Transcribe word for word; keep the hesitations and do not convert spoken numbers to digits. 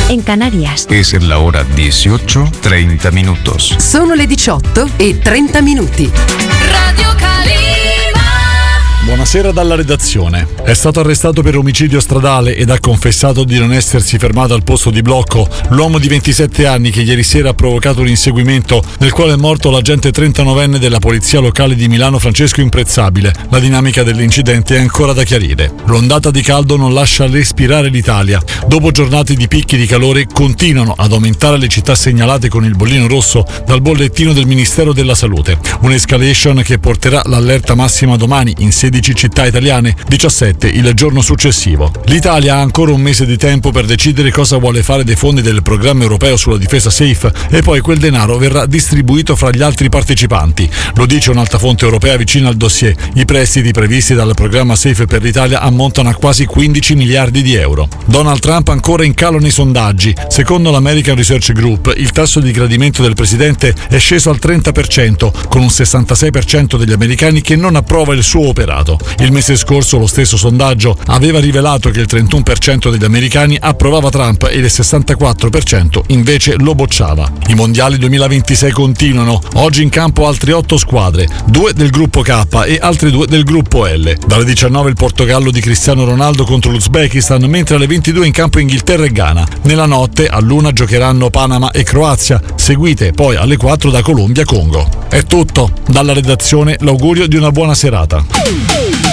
en Canarias. Es la hora dieciocho, treinta minutos. Sono le diciotto e trenta minuti. Radio Calima. Buonasera dalla redazione. È stato arrestato per omicidio stradale ed ha confessato di non essersi fermato al posto di blocco l'uomo di ventisette anni che ieri sera ha provocato un inseguimento nel quale è morto l'agente trentanovenne della polizia locale di Milano Francesco Imprezzabile. La dinamica dell'incidente è ancora da chiarire. L'ondata di caldo non lascia respirare l'Italia. Dopo giornate di picchi di calore continuano ad aumentare le città segnalate con il bollino rosso dal bollettino del Ministero della Salute. Un'escalation che porterà l'allerta massima domani in sedici città italiane, diciassette il giorno successivo. L'Italia ha ancora un mese di tempo per decidere cosa vuole fare dei fondi del programma europeo sulla difesa SAFE e poi quel denaro verrà distribuito fra gli altri partecipanti. Lo dice un'alta fonte europea vicina al dossier. I prestiti previsti dal programma SAFE per l'Italia ammontano a quasi quindici miliardi di euro. Donald Trump ancora in calo nei sondaggi. Secondo l'American Research Group, il tasso di gradimento del presidente è sceso al trenta per cento, con un sessantasei per cento degli americani che non approva il suo operato. Il mese scorso lo stesso sondaggio aveva rivelato che il trentuno per cento degli americani approvava Trump e il sessantaquattro per cento invece lo bocciava. I mondiali duemilaventisei continuano. Oggi in campo altre otto squadre, due del gruppo K e altre due del gruppo L. Dalle diciannove il Portogallo di Cristiano Ronaldo contro l'Uzbekistan, mentre alle ventidue in campo Inghilterra e Ghana. Nella notte all'una giocheranno Panama e Croazia, seguite poi alle quattro da Colombia-Congo. È tutto. Dalla redazione l'augurio di una buona serata.